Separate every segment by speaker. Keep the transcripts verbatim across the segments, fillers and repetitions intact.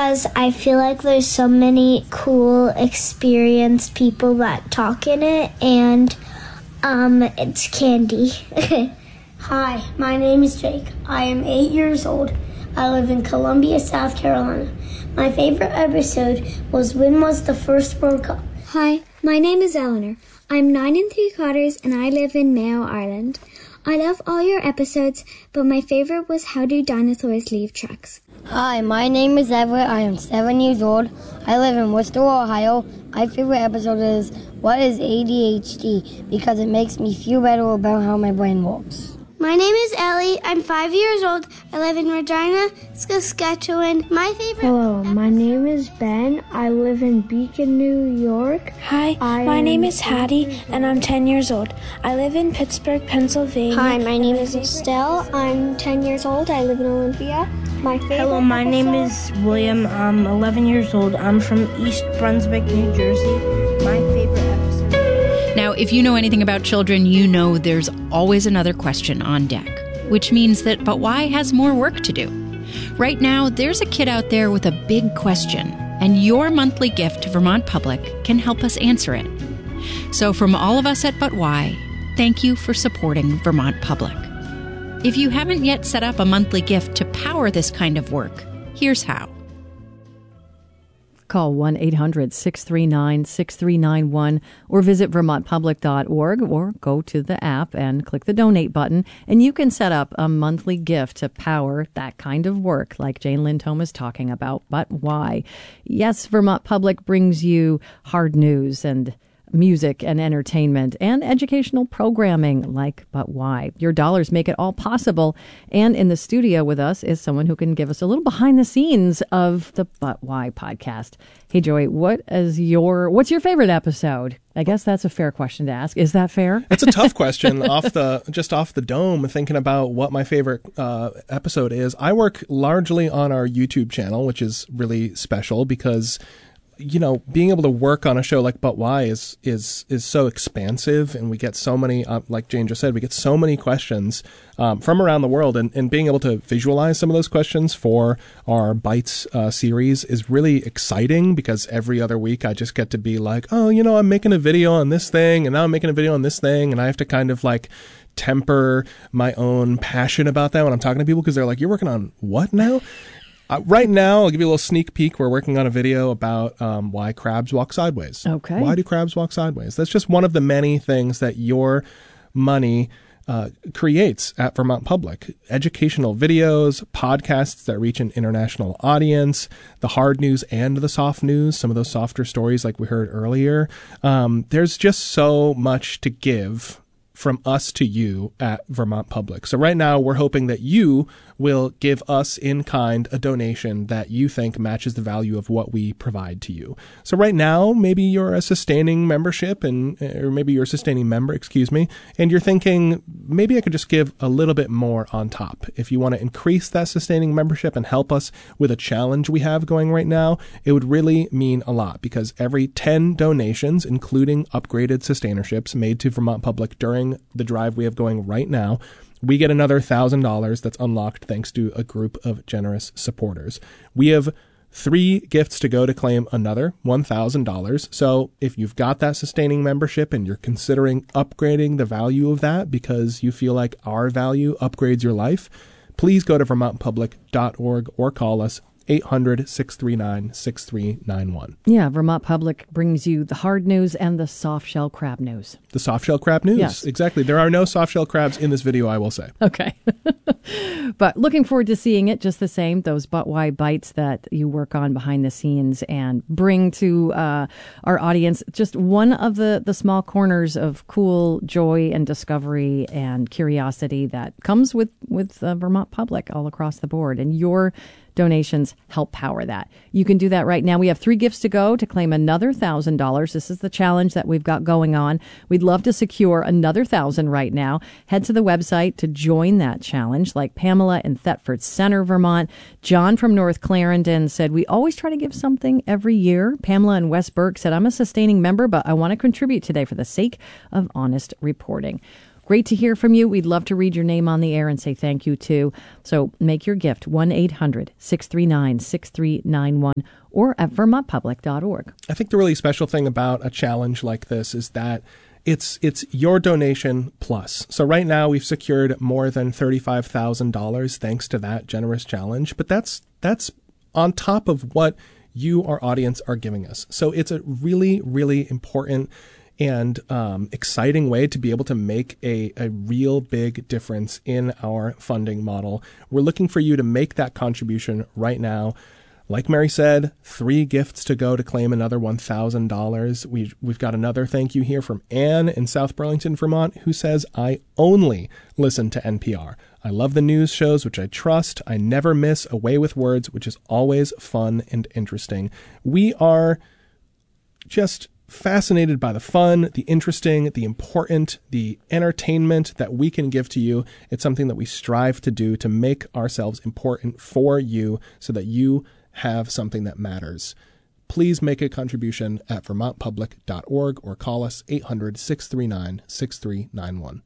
Speaker 1: because I feel like there's so many cool, experienced people that talk in it, and um, it's candy.
Speaker 2: Hi, my name is Jake. I am eight years old. I live in Columbia, South Carolina. My favorite episode was When Was the First World Cup?
Speaker 3: Hi, my name is Eleanor. I'm nine and three quarters and I live in Mayo, Ireland. I love all your episodes, but my favorite was How Do Dinosaurs Leave Tracks?
Speaker 4: Hi, my name is Everett. I am seven years old. I live in Worcester, Ohio. My favorite episode is What is A D H D? Because it makes me feel better about how my brain works.
Speaker 5: My name is Ellie. I'm five years old. I live in Regina, Saskatchewan. My favorite...
Speaker 6: Hello, my name is Ben. I live in Beacon, New York.
Speaker 7: Hi,
Speaker 6: I
Speaker 7: my
Speaker 6: am
Speaker 7: name is Hattie, and I'm ten years old. I live in Pittsburgh, Pennsylvania.
Speaker 8: Hi, my name is Estelle. I'm ten years old. I live in Olympia. My favorite
Speaker 9: Hello, my
Speaker 8: episode...
Speaker 9: name is William. I'm eleven years old. I'm from East Brunswick, New Jersey. My favorite episode...
Speaker 10: Now, if you know anything about children, you know there's always another question on deck, which means that But Why has more work to do. Right now, there's a kid out there with a big question, and your monthly gift to Vermont Public can help us answer it. So from all of us at But Why, thank you for supporting Vermont Public. If you haven't yet set up a monthly gift to power this kind of work, here's how.
Speaker 11: Call one eight hundred six three nine six three nine one or visit vermont public dot org or go to the app and click the donate button, and you can set up a monthly gift to power that kind of work like Jane Lindholm is talking about. But why? Yes, Vermont Public brings you hard news and music and entertainment and educational programming like But Why. Your dollars make it all possible. And in the studio with us is someone who can give us a little behind the scenes of the But Why podcast. Hey, Joey, what is your what's your favorite episode? I guess that's a fair question to ask. Is that fair?
Speaker 12: It's a tough question off the just off the dome, thinking about what my favorite uh, episode is. I work largely on our YouTube channel, which is really special because you know, being able to work on a show like But Why is is is so expansive, and we get so many, uh, like Jane just said, we get so many questions um, from around the world, and, and being able to visualize some of those questions for our Bites uh, series is really exciting, because every other week I just get to be like, oh, you know, I'm making a video on this thing, and now I'm making a video on this thing, and I have to kind of like temper my own passion about that when I'm talking to people, because they're like, you're working on what now? Uh, right now, I'll give you a little sneak peek. We're working on a video about um, why crabs walk sideways.
Speaker 11: Okay.
Speaker 12: Why do crabs walk sideways? That's just one of the many things that your money uh, creates at Vermont Public. Educational videos, podcasts that reach an international audience, the hard news and the soft news, some of those softer stories like we heard earlier. Um, there's just so much to give from us to you at Vermont Public. So right now, we're hoping that you will give us in kind a donation that you think matches the value of what we provide to you. So right now, maybe you're a sustaining membership and, or maybe you're a sustaining member, excuse me, and you're thinking, maybe I could just give a little bit more on top. If you want to increase that sustaining membership and help us with a challenge we have going right now, it would really mean a lot, because every ten donations, including upgraded sustainerships made to Vermont Public during the drive we have going right now, we get another one thousand dollars that's unlocked thanks to a group of generous supporters. We have three gifts to go to claim another one thousand dollars. So if you've got that sustaining membership and you're considering upgrading the value of that because you feel like our value upgrades your life, please go to vermont public dot org or call us eight hundred six three nine six three nine one.
Speaker 11: Yeah, Vermont Public brings you the hard news and the soft shell crab news.
Speaker 12: The soft shell crab news?
Speaker 11: Yes.
Speaker 12: Exactly. There are no soft shell crabs in this video, I will say.
Speaker 11: Okay. But looking forward to seeing it just the same, those But Why bites that you work on behind the scenes and bring to uh, our audience just one of the, the small corners of cool joy and discovery and curiosity that comes with, with uh, Vermont Public all across the board. And your donations help power that. You can do that right now. We have three gifts to go to claim another one thousand dollars. This is the challenge that we've got going on. We'd love to secure another one thousand dollars right now. Head to the website to join that challenge, like Pamela in Thetford Center, Vermont. John from North Clarendon said, we always try to give something every year. Pamela in West Burke said, I'm a sustaining member, but I want to contribute today for the sake of honest reporting. Great to hear from you. We'd love to read your name on the air and say thank you, too. So make your gift, one eight hundred six three nine six three nine one or at vermont public dot org.
Speaker 12: I think the really special thing about a challenge like this is that it's it's your donation plus. So right now we've secured more than thirty-five thousand dollars thanks to that generous challenge. But that's that's on top of what you, our audience, are giving us. So it's a really, really important and um, exciting way to be able to make a, a real big difference in our funding model. We're looking for you to make that contribution right now. Like Mary said, three gifts to go to claim another one thousand dollars. We, we've got another thank you here from Anne in South Burlington, Vermont, who says, I only listen to N P R. I love the news shows, which I trust. I never miss A Way with Words, which is always fun and interesting. We are just fascinated by the fun, the interesting, the important, the entertainment that we can give to you. It's something that we strive to do to make ourselves important for you so that you have something that matters. Please make a contribution at vermont public dot org or call us eight hundred six three nine six three nine one.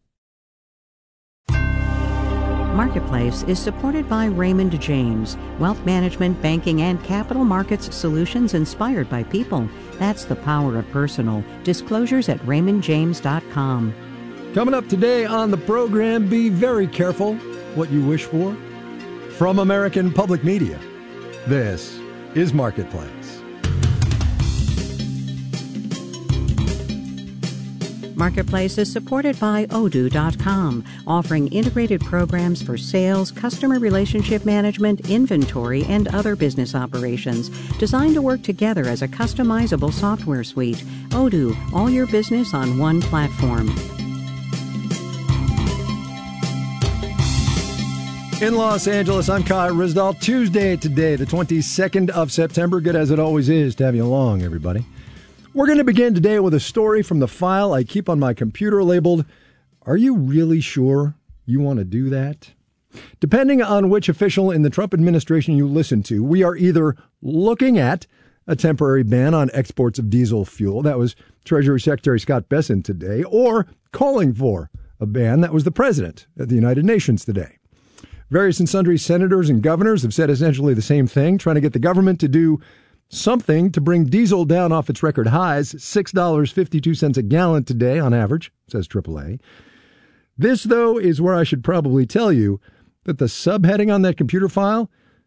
Speaker 13: Marketplace is supported by Raymond James, wealth management, banking, and capital markets solutions inspired by people. That's the power of personal. Disclosures at raymond james dot com.
Speaker 14: Coming up today on the program, be very careful what you wish for. From American Public Media, this is Marketplace.
Speaker 13: Marketplace is supported by odoo dot com, offering integrated programs for sales, customer relationship management, inventory, and other business operations, designed to work together as a customizable software suite. Odoo, all your business on one platform.
Speaker 14: In Los Angeles, I'm Kai Risdall. Tuesday today, the twenty-second of September. Good as it always is to have you along, everybody. We're going to begin today with a story from the file I keep on my computer labeled, Are you really sure you want to do that? Depending on which official in the Trump administration you listen to, we are either looking at a temporary ban on exports of diesel fuel, that was Treasury Secretary Scott Bessent today, or calling for a ban, that was the president at the United Nations today. Various and sundry senators and governors have said essentially the same thing, trying to get the government to do something to bring diesel down off its record highs, six dollars and fifty-two cents a gallon today on average, says triple A. This, though, is where I should probably tell you that the subheading on that computer file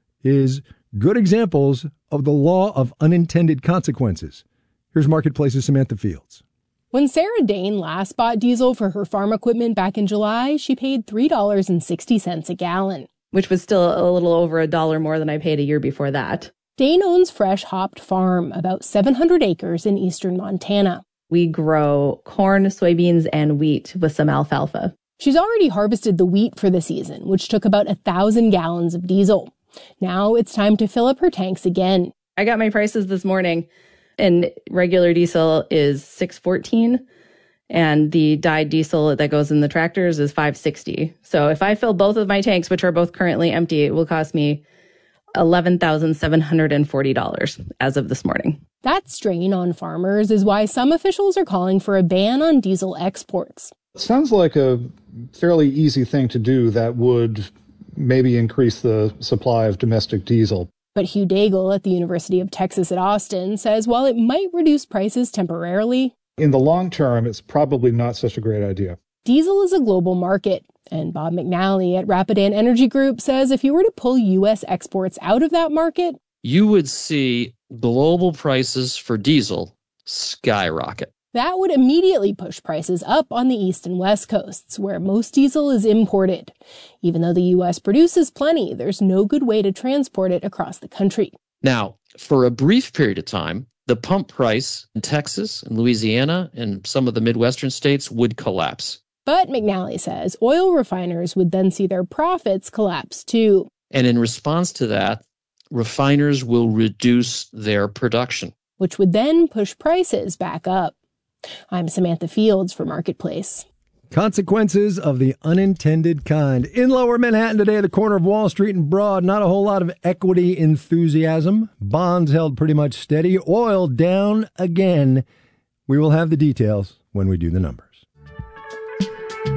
Speaker 14: is good examples of the law of unintended consequences. Here's Marketplace's Samantha Fields.
Speaker 15: When Sarah Dane last bought diesel for her farm equipment back in July, she paid three dollars and sixty cents a gallon,
Speaker 16: which was still a little over a dollar more than I paid a year before that.
Speaker 15: Dane owns Fresh Hopped Farm, about seven hundred acres in eastern Montana.
Speaker 16: We grow corn, soybeans, and wheat with some alfalfa.
Speaker 15: She's already harvested the wheat for the season, which took about a thousand gallons of diesel. Now it's time to fill up her tanks again.
Speaker 16: I got my prices this morning, and regular diesel is six fourteen, and the dyed diesel that goes in the tractors is five sixty. So if I fill both of my tanks, which are both currently empty, it will cost me eleven thousand seven hundred forty dollars as of this morning.
Speaker 15: That strain on farmers is why some officials are calling for a ban on diesel exports.
Speaker 17: It sounds like a fairly easy thing to do that would maybe increase the supply of domestic diesel.
Speaker 15: But Hugh Daigle at the University of Texas at Austin says while it might reduce prices temporarily,
Speaker 17: in the long term, it's probably not such a great idea.
Speaker 15: Diesel is a global market. And Bob McNally at Rapidan Energy Group says if you were to pull U S exports out of that market,
Speaker 18: you would see global prices for diesel skyrocket.
Speaker 15: That would immediately push prices up on the East and West coasts, where most diesel is imported. Even though the U S produces plenty, there's no good way to transport it across the country.
Speaker 18: Now, for a brief period of time, the pump price in Texas and Louisiana and some of the Midwestern states would collapse.
Speaker 15: But McNally says oil refiners would then see their profits collapse too.
Speaker 18: And in response to that, refiners will reduce their production,
Speaker 15: which would then push prices back up. I'm Samantha Fields for Marketplace.
Speaker 14: Consequences of the unintended kind. In Lower Manhattan today, the corner of Wall Street and Broad, not a whole lot of equity enthusiasm. Bonds held pretty much steady. Oil down again. We will have the details when we do the numbers.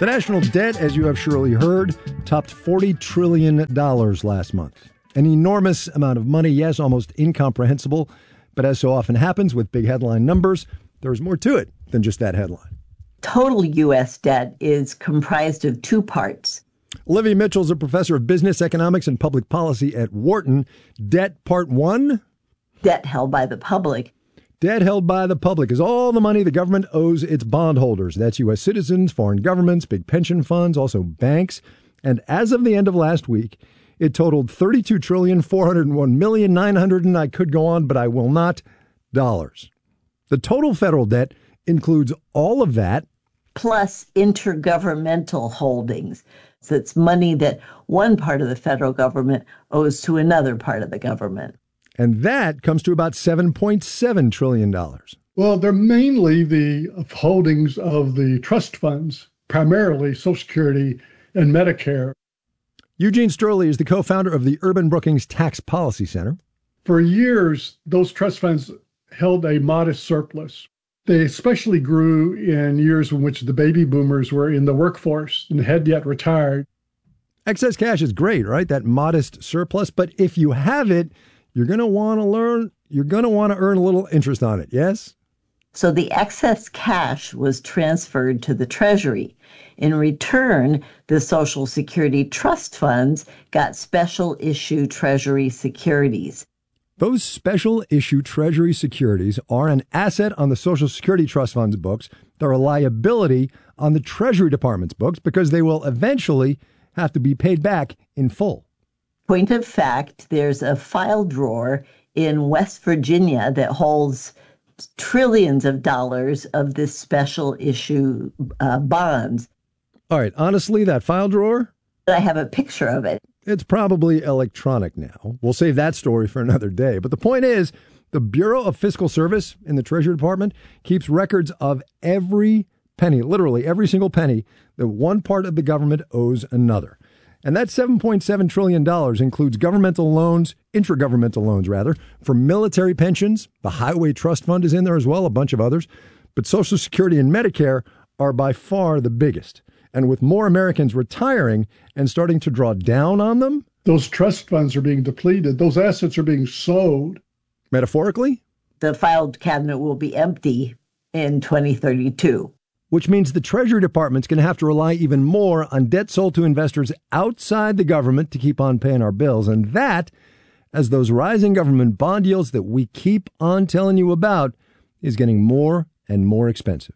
Speaker 14: The national debt, as you have surely heard, topped forty trillion dollars last month. An enormous amount of money, yes, almost incomprehensible. But as so often happens with big headline numbers, there's more to it than just that headline.
Speaker 19: Total U S debt is comprised of two parts.
Speaker 14: Olivia Mitchell is a professor of business, economics, and public policy at Wharton. Debt part one?
Speaker 19: Debt held by the public.
Speaker 14: Debt held by the public is all the money the government owes its bondholders. That's U S citizens, foreign governments, big pension funds, also banks. And as of the end of last week, it totaled thirty-two trillion, four hundred one million, nine hundred, and I could go on, but I will not, dollars. The total federal debt includes all of that.
Speaker 19: Plus intergovernmental holdings. So it's money that one part of the federal government owes to another part of the government.
Speaker 14: And that comes to about seven point seven trillion dollars.
Speaker 20: Well, they're mainly the holdings of the trust funds, primarily Social Security and Medicare.
Speaker 14: Eugene Sterling is the co-founder of the Urban Brookings Tax Policy Center.
Speaker 20: For years, those trust funds held a modest surplus. They especially grew in years in which the baby boomers were in the workforce and had yet retired.
Speaker 14: Excess cash is great, right? That modest surplus. But if you have it, you're going to want to learn, you're going to want to earn a little interest on it, yes?
Speaker 19: So the excess cash was transferred to the Treasury. In return, the Social Security trust funds got special issue Treasury securities.
Speaker 14: Those special issue Treasury securities are an asset on the Social Security Trust Fund's books. They're a liability on the Treasury Department's books because they will eventually have to be paid back in full.
Speaker 19: Point of fact, there's a file drawer in West Virginia that holds trillions of dollars of this special issue uh, bonds.
Speaker 14: All right, honestly, that file drawer?
Speaker 19: I have a picture of it.
Speaker 14: It's probably electronic now. We'll save that story for another day. But the point is, the Bureau of Fiscal Service in the Treasury Department keeps records of every penny, literally every single penny, that one part of the government owes another. And that seven point seven trillion dollars includes governmental loans, intragovernmental loans, rather, for military pensions. The Highway Trust Fund is in there as well, a bunch of others. But Social Security and Medicare are by far the biggest. And with more Americans retiring and starting to draw down on them,
Speaker 20: those trust funds are being depleted. Those assets are being sold.
Speaker 14: Metaphorically?
Speaker 19: The filed cabinet will be empty in twenty thirty-two.
Speaker 14: Which means the Treasury Department's going to have to rely even more on debt sold to investors outside the government to keep on paying our bills. And that, as those rising government bond yields that we keep on telling you about, is getting more and more expensive.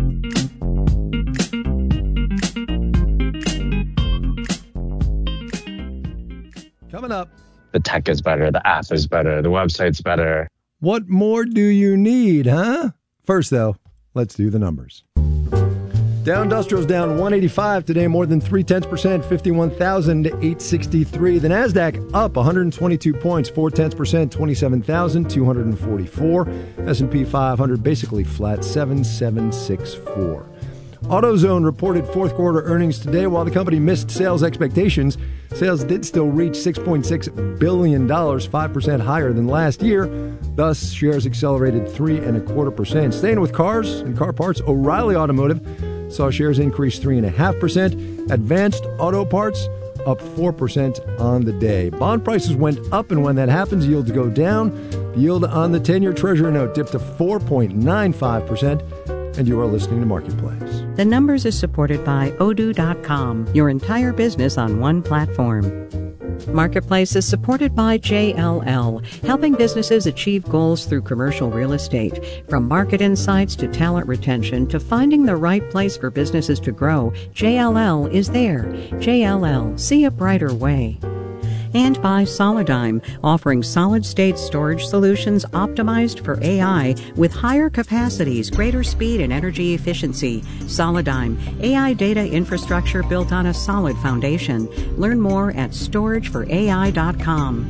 Speaker 14: Coming up.
Speaker 21: The tech is better. The app is better. The website's better.
Speaker 14: What more do you need, huh? First, though, let's do the numbers. Dow Industrial's down one eighty-five today, more than three tenths percent, fifty-one thousand eight hundred sixty-three. The Nasdaq up one hundred twenty-two points, four tenths percent, twenty-seven thousand two hundred forty-four. S and P five hundred basically flat, seven seven six four. AutoZone reported fourth quarter earnings today. While the company missed sales expectations, sales did still reach six point six billion dollars, five percent higher than last year. Thus, shares accelerated three and a quarter percent. Staying with cars and car parts, O'Reilly Automotive saw shares increase three and a half percent. Advanced Auto Parts up four percent on the day. Bond prices went up, and when that happens, yields go down. The yield on the ten-year Treasury note dipped to four point nine five percent. And you are listening to Marketplace.
Speaker 13: The Numbers is supported by Odoo dot com, your entire business on one platform. Marketplace is supported by J L L, helping businesses achieve goals through commercial real estate. From market insights to talent retention to finding the right place for businesses to grow, J L L is there. J L L, see a brighter way. And by Solidigm, offering solid-state storage solutions optimized for A I with higher capacities, greater speed, and energy efficiency. Solidigm, A I data infrastructure built on a solid foundation. Learn more at storage for A I dot com.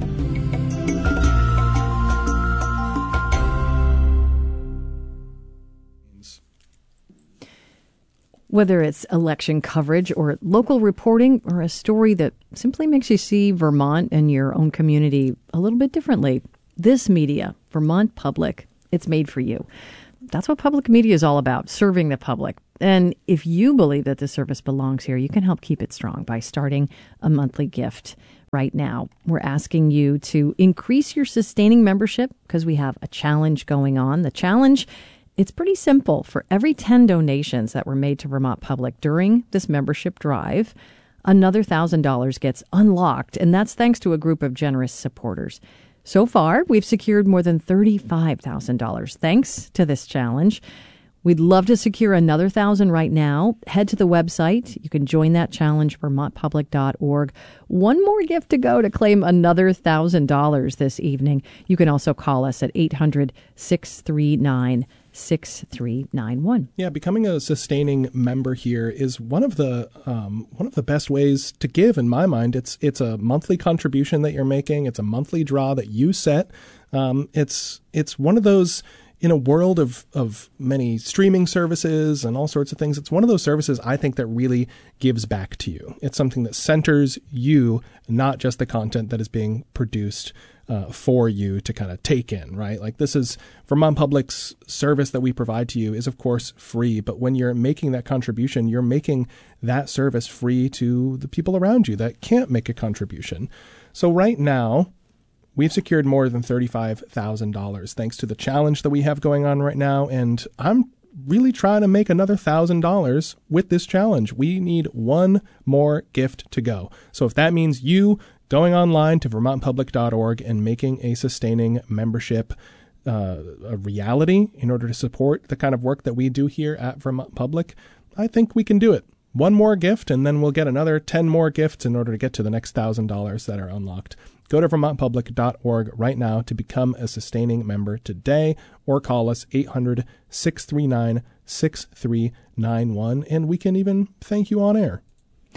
Speaker 11: Whether it's election coverage or local reporting or a story that simply makes you see Vermont and your own community a little bit differently, this media, Vermont Public, it's made for you. That's what public media is all about, serving the public. And if you believe that this service belongs here, you can help keep it strong by starting a monthly gift right now. We're asking you to increase your sustaining membership because we have a challenge going on. The challenge, it's pretty simple. For every ten donations that were made to Vermont Public during this membership drive, another one thousand dollars gets unlocked, and that's thanks to a group of generous supporters. So far, we've secured more than thirty-five thousand dollars thanks to this challenge. We'd love to secure another one thousand dollars right now. Head to the website. You can join that challenge, vermont public dot org. One more gift to go to claim another one thousand dollars this evening. You can also call us at eight hundred, six three nine, six three nine one.
Speaker 12: Yeah, becoming a sustaining member here is one of the um, one of the best ways to give, in my mind. It's it's a monthly contribution that you're making. It's a monthly draw that you set. Um, it's it's one of those. In a world of, of many streaming services and all sorts of things, it's one of those services I think that really gives back to you. It's something that centers you, not just the content that is being produced uh, for you to kind of take in, right? Like this is Vermont Public's service that we provide to you is, of course, free. But when you're making that contribution, you're making that service free to the people around you that can't make a contribution. So right now, we've secured more than thirty-five thousand dollars thanks to the challenge that we have going on right now. And I'm really trying to make another one thousand dollars with this challenge. We need one more gift to go. So if that means you going online to vermont public dot org and making a sustaining membership uh, a reality in order to support the kind of work that we do here at Vermont Public, I think we can do it. One more gift, and then we'll get another ten more gifts in order to get to the next one thousand dollars that are unlocked. Go to vermont public dot org right now to become a sustaining member today, or call us eight hundred, six three nine, six three nine one, and we can even thank you on air.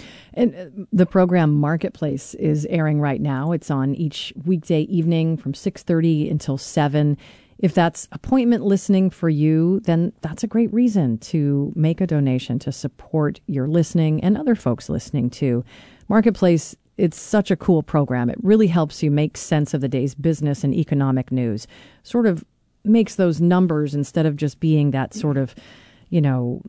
Speaker 11: And the program Marketplace is airing right now. It's on each weekday evening from six thirty until seven. If that's appointment listening for you, then that's a great reason to make a donation to support your listening and other folks listening too. Marketplace, it's such a cool program. It really helps you make sense of the day's business and economic news. Sort of makes those numbers, instead of just being that sort of, you know,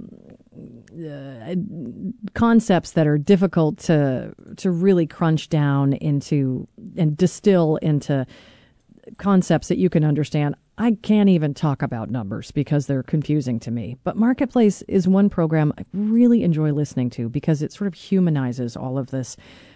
Speaker 11: uh, concepts that are difficult to to really crunch down into and distill into concepts that you can understand. I can't even talk about numbers because they're confusing to me. But Marketplace is one program I really enjoy listening to because it sort of humanizes all of this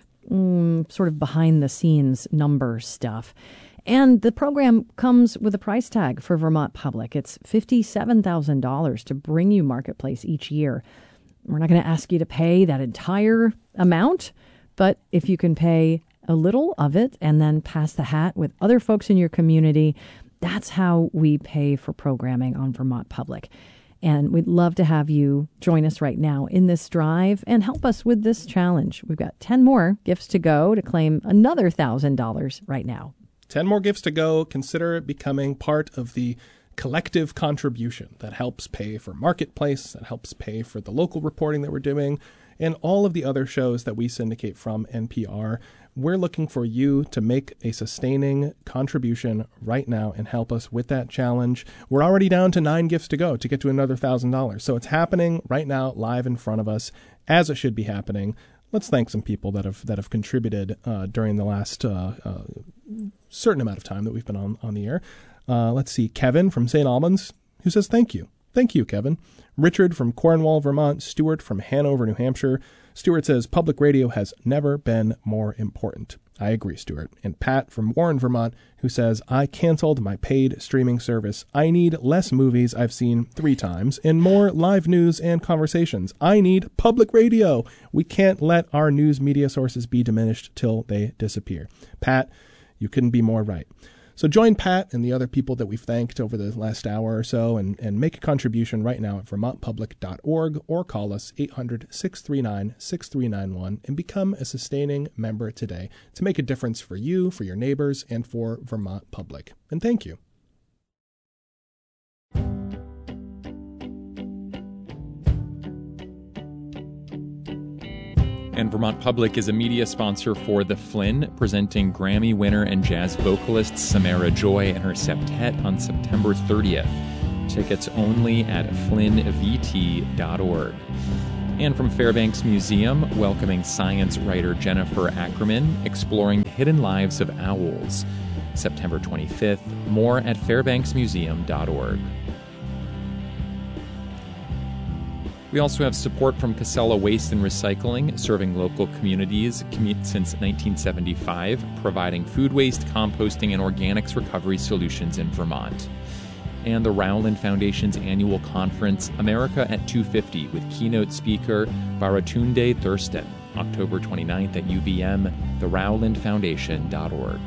Speaker 11: mm, sort of behind the scenes number stuff. And the program comes with a price tag for Vermont Public. It's fifty-seven thousand dollars to bring you Marketplace each year. We're not going to ask you to pay that entire amount, but if you can pay a little of it and then pass the hat with other folks in your community, that's how we pay for programming on Vermont Public. And we'd love to have you join us right now in this drive and help us with this challenge. We've got ten more gifts to go to claim another one thousand dollars right now.
Speaker 12: ten more gifts to go. Consider becoming part of the collective contribution that helps pay for Marketplace, that helps pay for the local reporting that we're doing, and all of the other shows that we syndicate from N P R. We're looking for you to make a sustaining contribution right now and help us with that challenge. We're already down to nine gifts to go to get to another one thousand dollars. So it's happening right now, live in front of us, as it should be happening. Let's thank some people that have that have contributed uh, during the last uh, uh, certain amount of time that we've been on, on the air. Uh, let's see, Kevin from Saint Albans, who says thank you. Thank you, Kevin. Richard from Cornwall, Vermont. Stuart from Hanover, New Hampshire. Stuart says public radio has never been more important. I agree, Stuart. And Pat from Warren, Vermont, who says, I canceled my paid streaming service. I need less movies I've seen three times and more live news and conversations. I need public radio. We can't let our news media sources be diminished till they disappear. Pat, you couldn't be more right. So join Pat and the other people that we've thanked over the last hour or so and, and make a contribution right now at vermont public dot org or call us eight hundred, six three nine, six three nine one and become a sustaining member today to make a difference for you, for your neighbors, and for Vermont Public. And thank you.
Speaker 1: And Vermont Public is a media sponsor for The Flynn, presenting Grammy winner and jazz vocalist Samara Joy and her septet on September thirtieth. Tickets only at flynn v t dot org. And from Fairbanks Museum, welcoming science writer Jennifer Ackerman, exploring the hidden lives of owls. September twenty-fifth, more at fairbanks museum dot org. We also have support from Casella Waste and Recycling, serving local communities since nineteen seventy-five, providing food waste, composting, and organics recovery solutions in Vermont. And the Rowland Foundation's annual conference, America at two fifty, with keynote speaker Baratunde Thurston, October twenty-ninth at U V M, the rowland foundation dot org.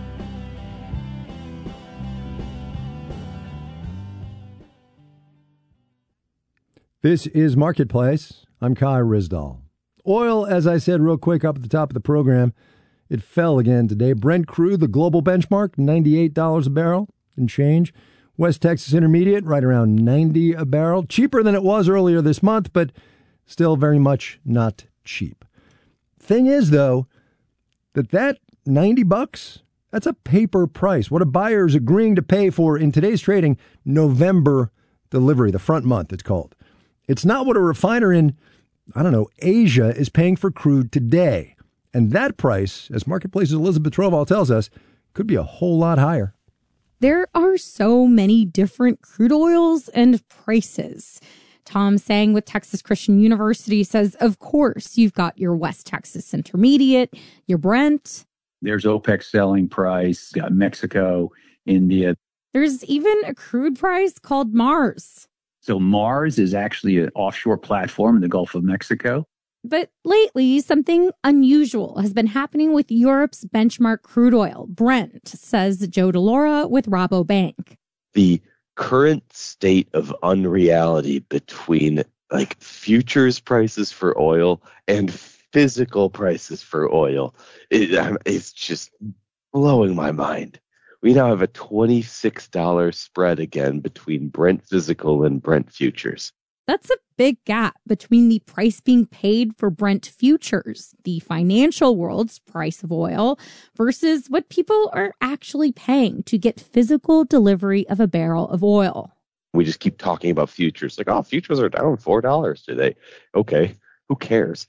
Speaker 14: This is Marketplace. I'm Kai Ryssdal. Oil, as I said real quick up at the top of the program, it fell again today. Brent crude, the global benchmark, ninety-eight dollars a barrel and change. West Texas Intermediate, right around ninety a barrel. Cheaper than it was earlier this month, but still very much not cheap. Thing is, though, that that ninety bucks, that's a paper price. What a buyer is agreeing to pay for, in today's trading, November delivery, the front month it's called. It's not what a refiner in, I don't know, Asia is paying for crude today. And that price, as Marketplace's Elizabeth Troval tells us, could be a whole lot higher.
Speaker 2: There are so many different crude oils and prices. Tom Sang with Texas Christian University says, of course, you've got your West Texas Intermediate, your Brent.
Speaker 22: There's OPEC selling price, got Mexico, India.
Speaker 2: There's even a crude price called Mars.
Speaker 22: So Mars is actually an offshore platform in the Gulf of Mexico.
Speaker 2: But lately, something unusual has been happening with Europe's benchmark crude oil, Brent, says Joe DeLaura with Rabobank.
Speaker 23: The current state of unreality between like futures prices for oil and physical prices for oil, it, it's just blowing my mind. We now have a twenty-six dollars spread again between Brent physical and Brent futures.
Speaker 2: That's a big gap between the price being paid for Brent futures, the financial world's price of oil, versus what people are actually paying to get physical delivery of a barrel of oil.
Speaker 23: We just keep talking about futures. Like, oh, futures are down four dollars today. Okay, who cares?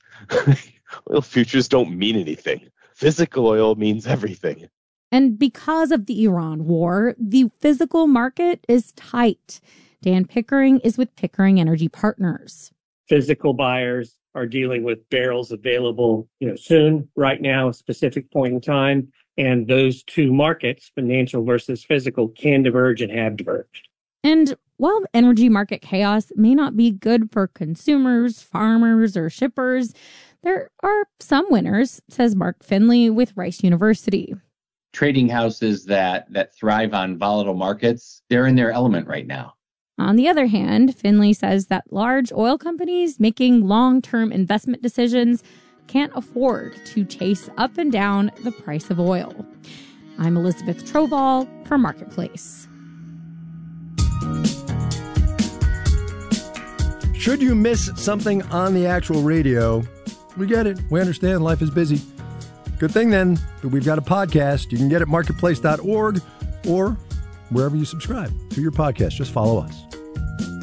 Speaker 23: Oil futures don't mean anything. Physical oil means everything.
Speaker 2: And because of the Iran war, the physical market is tight. Dan Pickering is with Pickering Energy Partners.
Speaker 24: Physical buyers are dealing with barrels available, you know, soon, right now, a specific point in time. And those two markets, financial versus physical, can diverge and have diverged.
Speaker 2: And while energy market chaos may not be good for consumers, farmers, or shippers, there are some winners, says Mark Finley with Rice University.
Speaker 25: Trading houses that, that thrive on volatile markets, they're in their element right now.
Speaker 2: On the other hand, Finley says that large oil companies making long-term investment decisions can't afford to chase up and down the price of oil. I'm Elizabeth Troval for Marketplace.
Speaker 14: Should you miss something on the actual radio, we get it. We understand life is busy. Good thing then that we've got a podcast. You can get it at marketplace dot org or wherever you subscribe to your podcast. Just follow us.